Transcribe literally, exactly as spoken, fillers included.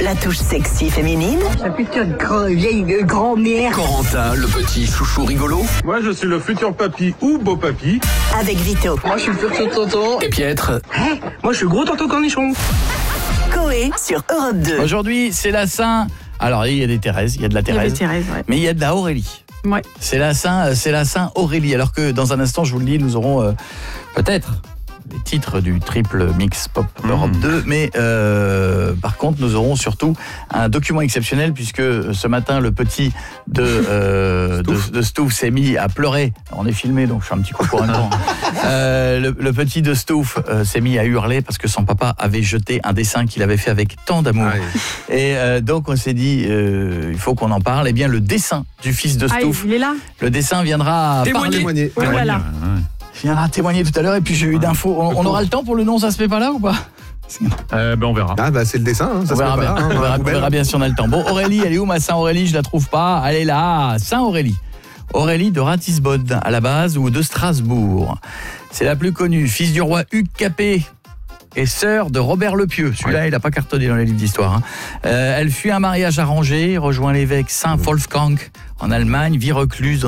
la touche sexy féminine. Ça putain de grand, vieille grand-mère. Corentin, le petit chouchou rigolo. Moi, je suis le futur papy ou beau papy. Avec Vito. Moi, je suis le futur tonton. Et Pietre. Hein? Moi, je suis le gros tonton cornichon. Coé sur Europe deux. Aujourd'hui, c'est la Saint... Alors, il y a des Thérèse, il y a de la Thérèse, Thérèse, ouais. mais il y a de la Aurélie. Ouais. C'est la Saint, c'est la Saint Aurélie. Alors que dans un instant, je vous le dis, nous aurons euh, peut-être les titres du triple mix pop Europe deux, mais euh, par contre, nous aurons surtout un document exceptionnel puisque ce matin, le petit de euh, de, de Stouff s'est mis à pleurer. On est filmé, donc je fais un petit coup pour un temps. Euh, le, le petit de Stouff euh, s'est mis à hurler parce que son papa avait jeté un dessin qu'il avait fait avec tant d'amour. Aïe. Et euh, donc on s'est dit, euh, il faut qu'on en parle. Eh bien, le dessin du fils de Ah, Stouff, il est là. le dessin viendra parler. Témoigner. Oh là là. Il viendra témoigner tout à l'heure. Et puis j'ai eu d'infos. On, on aura le temps pour le nom, ça se fait pas là ou pas? Euh, ben on verra. Ah bah c'est le dessin, hein, ça On se verra, fait bien, pas, hein, on, verra, la on poubelle. verra bien si on a le temps. Bon, Aurélie, elle est où ma Saint-Aurélie? Je la trouve pas. Elle est là, Saint-Aurélie. Aurélie de Ratisbonne à la base ou de Strasbourg. C'est la plus connue, fils du roi Hugues Capet et sœur de Robert le Pieux. Celui-là, ouais. Il n'a pas cartonné dans les livres d'histoire. Hein. Euh, elle fuit un mariage arrangé, rejoint l'évêque Saint Wolfgang en Allemagne, vit recluse